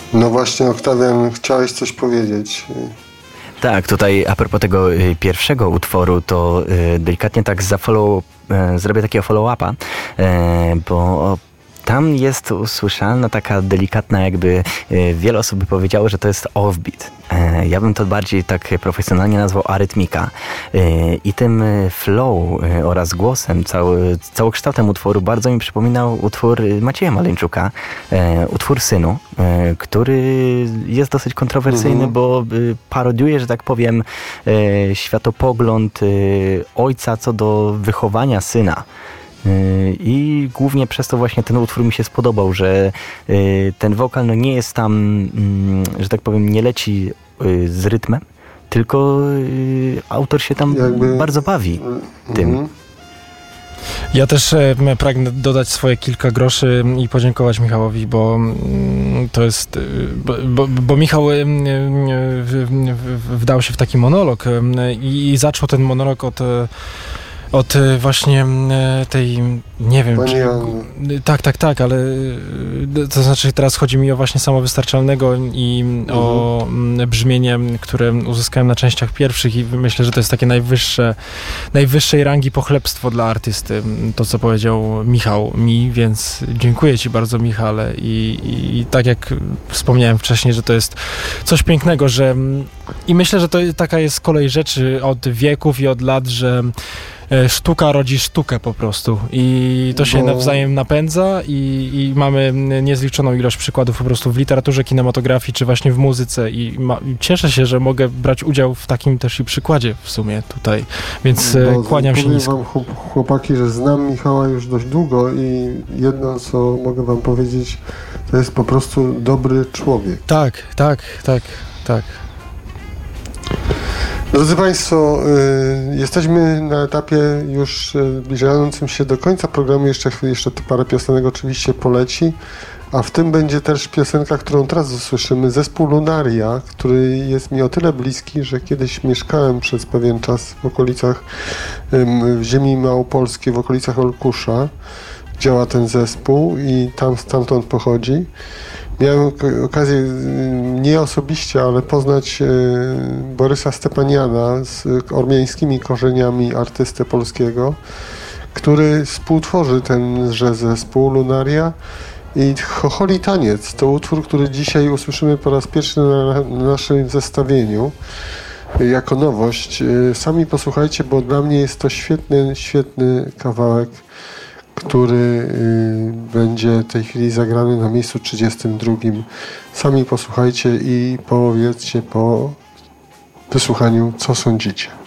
No właśnie, Oktawian, chciałeś coś powiedzieć. Tak, tutaj a propos tego pierwszego utworu, to delikatnie tak zrobię takiego follow-upa, bo tam jest usłyszalna taka delikatna jakby, wiele osób by powiedziało, że to jest offbeat. Ja bym to bardziej tak profesjonalnie nazwał arytmika. I tym flow oraz głosem, całokształtem utworu bardzo mi przypominał utwór Macieja Maleńczuka, utwór Synu, który jest dosyć kontrowersyjny, bo parodiuje, że tak powiem, światopogląd ojca co do wychowania syna. I głównie przez to właśnie ten utwór mi się spodobał, że ten wokal no nie jest tam, że tak powiem, nie leci z rytmem, tylko autor się tam bardzo bawi tym. Ja też pragnę dodać swoje kilka groszy i podziękować Michałowi, bo to jest, bo Michał wdał się w taki monolog i zaczął ten monolog od właśnie tej, nie wiem, tak, ale to znaczy teraz chodzi mi o właśnie Samowystarczalnego i o brzmienie, które uzyskałem na częściach pierwszych i myślę, że to jest takie najwyższej rangi pochlebstwo dla artysty, to co powiedział Michał mi, więc dziękuję Ci bardzo, Michale, i tak jak wspomniałem wcześniej, że to jest coś pięknego, i myślę, że to taka jest kolej rzeczy od wieków i od lat, że sztuka rodzi sztukę po prostu i to się nawzajem napędza i mamy niezliczoną ilość przykładów po prostu w literaturze, kinematografii czy właśnie w muzyce i cieszę się, że mogę brać udział w takim też i przykładzie w sumie tutaj, więc kłaniam się nisko. Powiem wam, chłopaki, że znam Michała już dość długo i jedno, co mogę wam powiedzieć, to jest po prostu dobry człowiek. Tak. Drodzy Państwo, jesteśmy na etapie już zbliżającym się do końca programu. Jeszcze parę piosenek oczywiście poleci, a w tym będzie też piosenka, którą teraz usłyszymy. Zespół Lunaria, który jest mi o tyle bliski, że kiedyś mieszkałem przez pewien czas w okolicach w ziemi małopolskiej, w okolicach Olkusza. Działa ten zespół i stamtąd pochodzi. Miałem okazję nie osobiście, ale poznać Borysa Stepaniana z ormiańskimi korzeniami, artystę polskiego, który współtworzy tenże zespół Lunaria. I Chocholi Taniec to utwór, który dzisiaj usłyszymy po raz pierwszy na naszym zestawieniu jako nowość. Sami posłuchajcie, bo dla mnie jest to świetny kawałek, który będzie w tej chwili zagrany na miejscu 32. Sami posłuchajcie i powiedzcie po wysłuchaniu, co sądzicie.